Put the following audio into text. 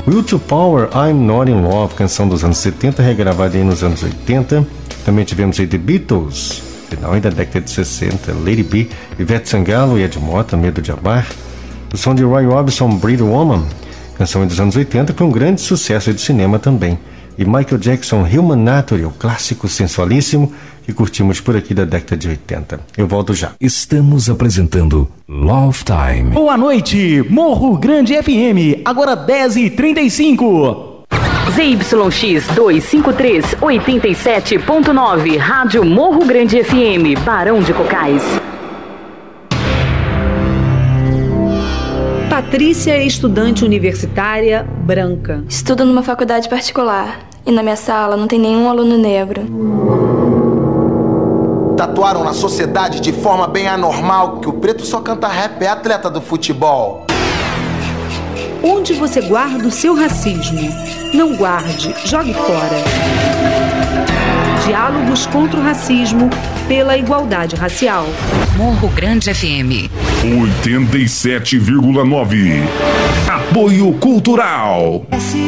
Will to Power, I'm Not in Love, canção dos anos 70, regravada aí nos anos 80. Também tivemos aí The Beatles, final aí da década de 60, Lady B, Ivete Sangalo e Ed Mota, Medo de Amar. O som de Roy Orbison, Pretty Woman, canção dos anos 80, foi um grande sucesso de cinema também. E Michael Jackson, Human Nature, o clássico sensualíssimo que curtimos por aqui da década de 80. Eu volto já. Estamos apresentando Love Time. Boa noite, Morro Grande FM, agora 10h35. ZYX 253, 87.9, Rádio Morro Grande FM, Barão de Cocais. Patrícia é estudante universitária branca. Estudo numa faculdade particular e na minha sala não tem nenhum aluno negro. Tatuaram na sociedade de forma bem anormal que o preto só canta rap, é atleta do futebol. Onde você guarda o seu racismo? Não guarde, jogue fora. Diálogos contra o racismo pela igualdade racial. Morro Grande FM 87,9. Apoio Cultural.